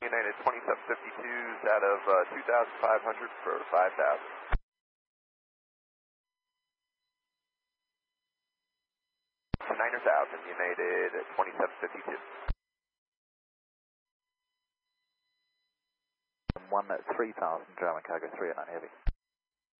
United 2752s out of 2,500 for 5,000. Niner 1000, United 2752. 1 at 3,000, German cargo 3 at 9 heavy.